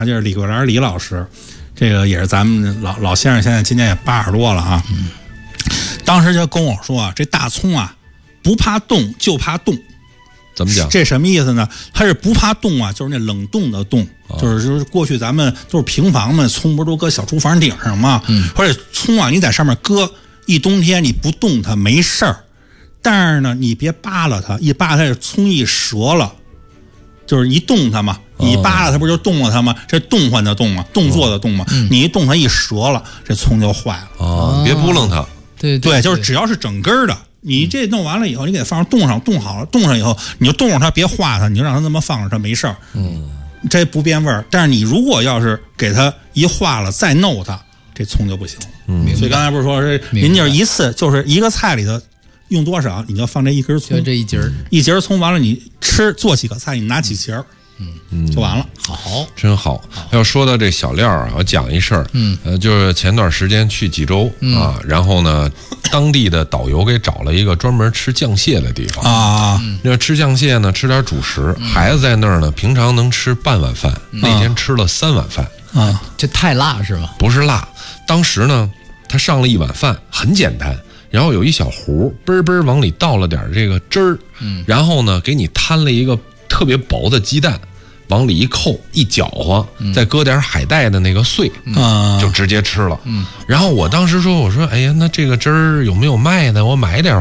就是李桂兰李老师，这个也是咱们老先生，现在今年也80多了啊。当时就跟我说啊，这大葱啊，不怕冻就怕冻。 怎么讲？ 这什么意思呢？它是不怕冻啊，就是那冷冻的冻，就是过去咱们都是平房嘛，葱不是都搁小厨房顶上嘛，而且葱啊，你在上面搁一冬天你不动它没事儿，但是呢，你别扒拉它，一扒拉它这葱一折了，就是一动它嘛，你扒拉它不就动了它吗？这动换的动嘛，动作的动嘛，你一动它一折了，这葱就坏了。 你别扑棱它。 对，就是只要是整根的。你这弄完了以后，你给它放上冻上，冻好了，冻上以后，你就冻着它，别化它，你就让它那么放着，它没事儿。这不变味儿。但是你如果要是给它一化了再弄它，这葱就不行了。所以刚才不是说是您就是一次就是一个菜里头用多少，你就放这一根葱， 就这一节儿， 一节葱完了，你吃做几个菜，你拿几节儿。就完了。 好， 真好。要说到这小料啊，我讲一事儿。就是前段时间去济州啊，然后呢，当地的导游给找了一个专门吃酱蟹的地方啊。 那吃酱蟹呢，吃点主食。孩子在那儿呢，平常能吃半碗饭，那天吃了3碗饭啊。这太辣是吗？ 不是辣，当时呢，他上了1碗饭，很简单。然后有一小壶，嘣嘣往里倒了点这个汁儿，然后呢，给你摊了一个特别薄的鸡蛋。往里一扣一搅和，再搁点海带的那个碎，就直接吃了。然后我当时说，我说，哎呀，那这个汁儿有没有卖的？我买点